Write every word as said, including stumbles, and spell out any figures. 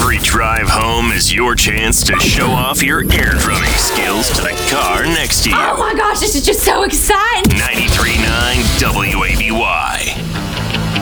Every drive home is your chance to show off your air drumming skills to the car next to you. Oh my gosh, this is just so exciting. ninety